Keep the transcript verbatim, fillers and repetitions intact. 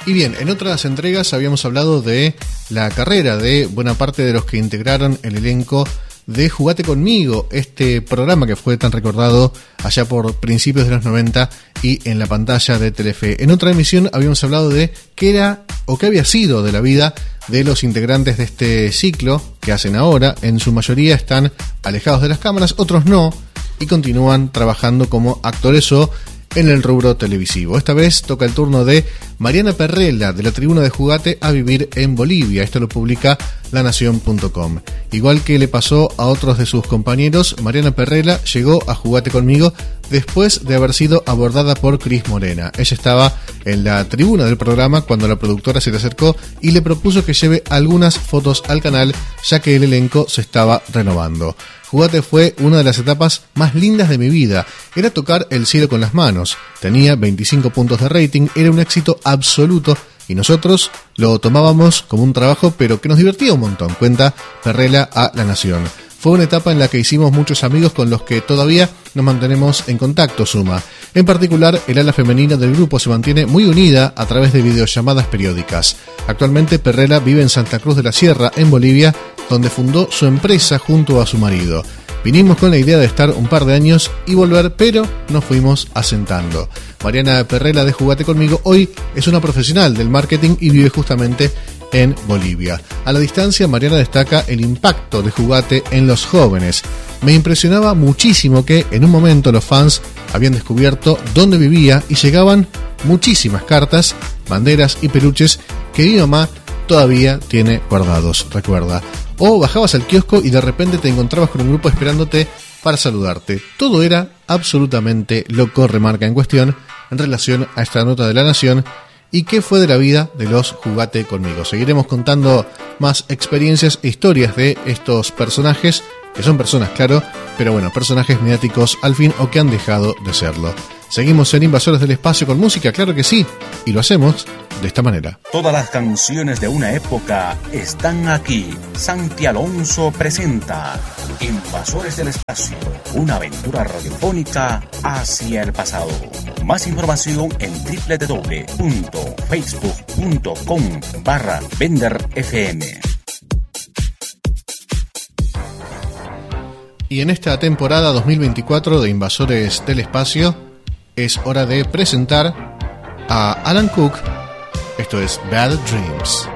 Y bien, en otras entregas habíamos hablado de la carrera de buena parte de los que integraron el elenco de Jugate Conmigo, este programa que fue tan recordado allá por principios de los noventa y en la pantalla de Telefe. En otra emisión habíamos hablado de qué era o qué había sido de la vida de los integrantes de este ciclo que hacen ahora. En su mayoría están alejados de las cámaras, otros no, y continúan trabajando como actores o en el rubro televisivo. Esta vez toca el turno de Mariana Perrella, de la Tribuna de Jugate a vivir en Bolivia. Esto lo publica la nación punto com. Igual que le pasó a otros de sus compañeros, Mariana Perrella llegó a Jugate Conmigo después de haber sido abordada por Cris Morena. Ella estaba en la tribuna del programa cuando la productora se le acercó y le propuso que lleve algunas fotos al canal, ya que el elenco se estaba renovando. Jugate fue una de las etapas más lindas de mi vida. Era tocar el cielo con las manos. Tenía veinticinco puntos de rating, era un éxito absoluto y nosotros lo tomábamos como un trabajo, pero que nos divertía un montón, cuenta Perrella a La Nación. Fue una etapa en la que hicimos muchos amigos con los que todavía nos mantenemos en contacto, suma. En particular, el ala femenina del grupo se mantiene muy unida a través de videollamadas periódicas. Actualmente Perrella vive en Santa Cruz de la Sierra, en Bolivia, donde fundó su empresa junto a su marido. Vinimos con la idea de estar un par de años y volver, pero nos fuimos asentando. Mariana Perrella de Jugate Conmigo hoy es una profesional del marketing y vive justamente en Bolivia. A la distancia, Mariana destaca el impacto de Jugate en los jóvenes. Me impresionaba muchísimo que en un momento los fans habían descubierto dónde vivía y llegaban muchísimas cartas, banderas y peluches que mi mamá todavía tiene guardados, recuerda. O bajabas al kiosco y de repente te encontrabas con un grupo esperándote para saludarte. Todo era absolutamente loco, remarca en cuestión, en relación a esta nota de La Nación. ¿Y qué fue de la vida de los Jugate Conmigo? Seguiremos contando más experiencias e historias de estos personajes, que son personas, claro, pero bueno, personajes mediáticos al fin o que han dejado de serlo. Seguimos en Invasores del Espacio con música, claro que sí, y lo hacemos de esta manera. Todas las canciones de una época están aquí. Santi Alonso presenta Invasores del Espacio, una aventura radiofónica hacia el pasado. Más información en doble u doble u doble u punto facebook punto com barra Bender F M. Y en esta temporada dos mil veinticuatro de Invasores del Espacio es hora de presentar a Alan Cook. Esto es Bad Dreams.